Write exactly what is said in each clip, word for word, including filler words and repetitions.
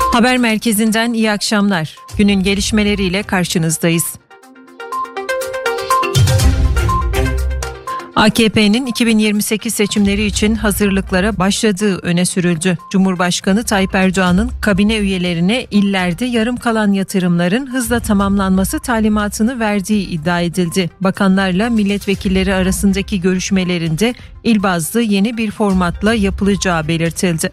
Haber merkezinden iyi akşamlar. Günün gelişmeleriyle karşınızdayız. A K P'nin iki bin yirmi sekiz seçimleri için hazırlıklara başladığı öne sürüldü. Cumhurbaşkanı Tayyip Erdoğan'ın kabine üyelerine illerde yarım kalan yatırımların hızla tamamlanması talimatını verdiği iddia edildi. Bakanlarla milletvekilleri arasındaki görüşmelerinde il bazlı yeni bir formatla yapılacağı belirtildi.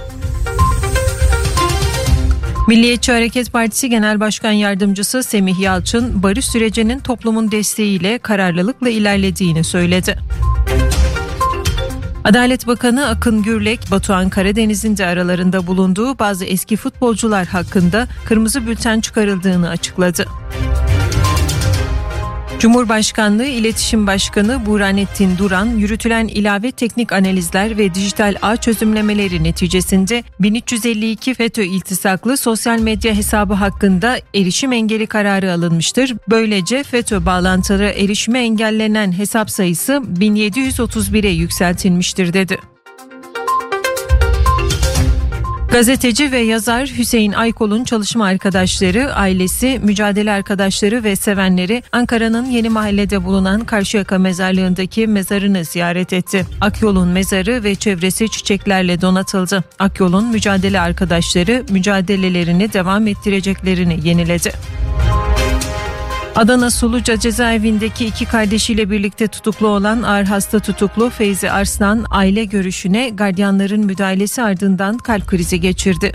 Milliyetçi Hareket Partisi Genel Başkan Yardımcısı Semih Yalçın, barış sürecinin toplumun desteğiyle kararlılıkla ilerlediğini söyledi. Adalet Bakanı Akın Gürlek, Batuhan Karadeniz'in de aralarında bulunduğu bazı eski futbolcular hakkında kırmızı bülten çıkarıldığını açıkladı. Cumhurbaşkanlığı İletişim Başkanı Burhanettin Duran, yürütülen ilave teknik analizler ve dijital ağ çözümlemeleri neticesinde bin üç yüz elli iki FETÖ iltisaklı sosyal medya hesabı hakkında erişim engeli kararı alınmıştır. Böylece FETÖ bağlantılı erişime engellenen hesap sayısı bin yedi yüz otuz bire yükseltilmiştir dedi. Gazeteci ve yazar Hüseyin Aykol'un çalışma arkadaşları, ailesi, mücadele arkadaşları ve sevenleri Ankara'nın Yeni Mahalle'de bulunan Karşıyaka Mezarlığı'ndaki mezarını ziyaret etti. Akyol'un mezarı ve çevresi çiçeklerle donatıldı. Akyol'un mücadele arkadaşları mücadelelerini devam ettireceklerini yeniledi. Adana Suluca cezaevindeki iki kardeşiyle birlikte tutuklu olan ağır hasta tutuklu Feyzi Arslan aile görüşüne gardiyanların müdahalesi ardından kalp krizi geçirdi.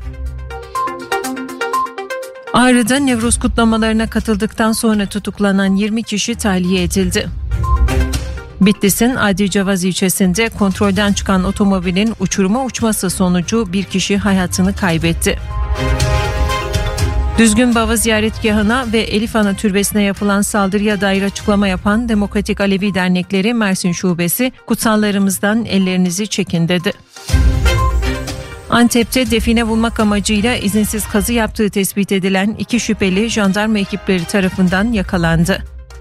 Ağrı'da Nevruz kutlamalarına katıldıktan sonra tutuklanan yirmi kişi tahliye edildi. Bitlis'in Adicavaz ilçesinde kontrolden çıkan otomobilin uçuruma uçması sonucu bir kişi hayatını kaybetti. Düzgünbava ziyaretgahına ve Elif Ana Türbesi'ne yapılan saldırıya dair açıklama yapan Demokratik Alevi Dernekleri Mersin Şubesi, kutsallarımızdan ellerinizi çekin dedi. Antep'te define bulmak amacıyla izinsiz kazı yaptığı tespit edilen iki şüpheli jandarma ekipleri tarafından yakalandı.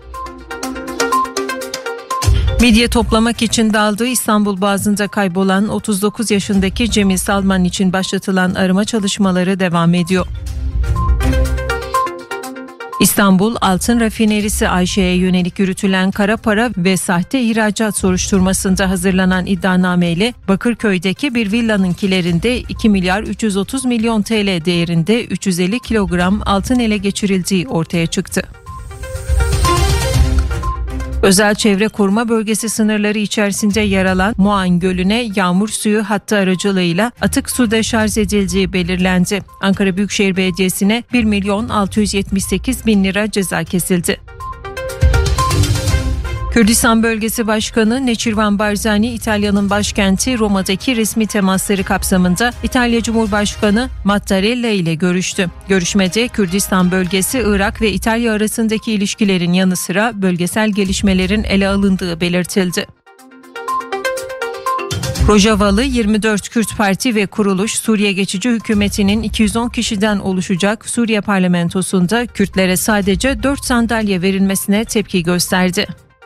Midye toplamak için daldığı İstanbul Boğazı'nda kaybolan otuz dokuz yaşındaki Cemil Salman için başlatılan arama çalışmaları devam ediyor. İstanbul Altın Rafinerisi Ayşe'ye yönelik yürütülen kara para ve sahte ihracat soruşturmasında hazırlanan iddianameyle Bakırköy'deki bir villanın kilerinde iki milyar üç yüz otuz milyon T L değerinde üç yüz elli kilogram altın ele geçirildiği ortaya çıktı. Özel çevre koruma bölgesi sınırları içerisinde yer alan Muan Gölü'ne yağmur suyu hattı aracılığıyla atık su deşarj edildiği belirlendi. Ankara Büyükşehir Belediyesi'ne bir milyon altı yüz yetmiş sekiz bin lira ceza kesildi. Kürdistan Bölgesi Başkanı Neçirvan Barzani, İtalya'nın başkenti Roma'daki resmi temasları kapsamında İtalya Cumhurbaşkanı Mattarella ile görüştü. Görüşmede Kürdistan Bölgesi, Irak ve İtalya arasındaki ilişkilerin yanı sıra bölgesel gelişmelerin ele alındığı belirtildi. Rojavalı yirmi dört Kürt Parti ve kuruluş Suriye Geçici Hükümeti'nin iki yüz on kişiden oluşacak Suriye Parlamentosu'nda Kürtlere sadece dört sandalye verilmesine tepki gösterdi.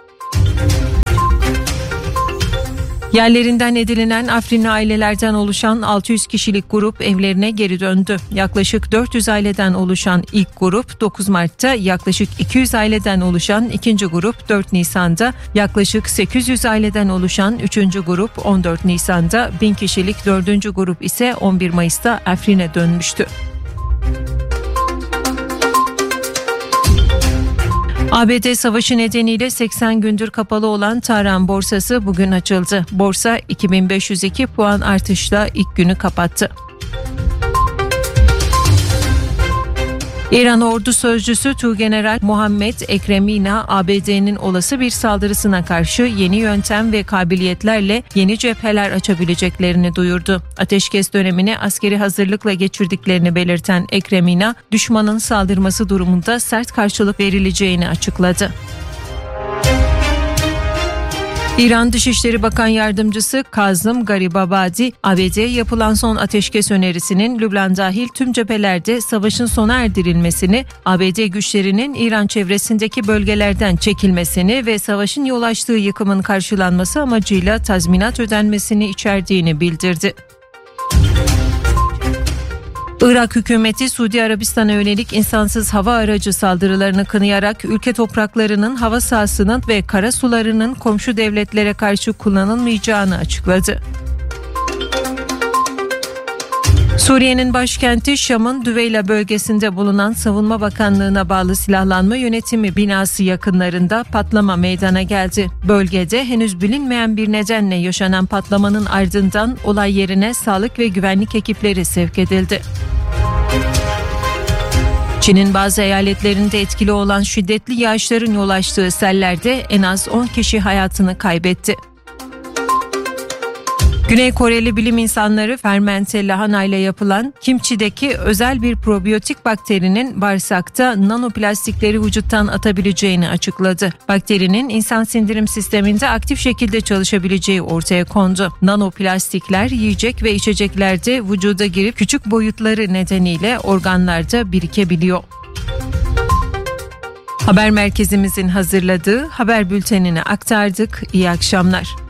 Yerlerinden edinilen Afrinli ailelerden oluşan altı yüz kişilik grup evlerine geri döndü. Yaklaşık dört yüz aileden oluşan ilk grup dokuz Mart'ta, yaklaşık iki yüz aileden oluşan ikinci grup dört Nisan'da, yaklaşık sekiz yüz aileden oluşan üçüncü grup on dört Nisan'da, bin kişilik dördüncü grup ise on bir Mayıs'ta Afrin'e dönmüştü. A B D savaşı nedeniyle seksen gündür kapalı olan Tahran borsası bugün açıldı. Borsa iki bin beş yüz iki puan artışla ilk günü kapattı. İran Ordu Sözcüsü Tuğgeneral Muhammed Ekremina, A B D'nin olası bir saldırısına karşı yeni yöntem ve kabiliyetlerle yeni cepheler açabileceklerini duyurdu. Ateşkes dönemini askeri hazırlıkla geçirdiklerini belirten Ekremina, düşmanın saldırması durumunda sert karşılık verileceğini açıkladı. İran Dışişleri Bakan Yardımcısı Kazım Garibabadi, A B D'ye yapılan son ateşkes önerisinin Lübnan dahil tüm cephelerde savaşın sona erdirilmesini, A B D güçlerinin İran çevresindeki bölgelerden çekilmesini ve savaşın yol açtığı yıkımın karşılanması amacıyla tazminat ödenmesini içerdiğini bildirdi. Irak hükümeti Suudi Arabistan'a yönelik insansız hava aracı saldırılarını kınayarak ülke topraklarının, hava sahasının ve kara sularının komşu devletlere karşı kullanılmayacağını açıkladı. Suriye'nin başkenti Şam'ın Düveyla bölgesinde bulunan Savunma Bakanlığı'na bağlı silahlanma yönetimi binası yakınlarında patlama meydana geldi. Bölgede henüz bilinmeyen bir nedenle yaşanan patlamanın ardından olay yerine sağlık ve güvenlik ekipleri sevk edildi. Çin'in bazı eyaletlerinde etkili olan şiddetli yağışların yol açtığı sellerde en az on kişi hayatını kaybetti. Güney Koreli bilim insanları fermente lahana ile yapılan kimçideki özel bir probiyotik bakterinin bağırsakta nanoplastikleri vücuttan atabileceğini açıkladı. Bakterinin insan sindirim sisteminde aktif şekilde çalışabileceği ortaya kondu. Nanoplastikler yiyecek ve içeceklerde vücuda girip küçük boyutları nedeniyle organlarda birikebiliyor. Haber merkezimizin hazırladığı haber bültenini aktardık. İyi akşamlar.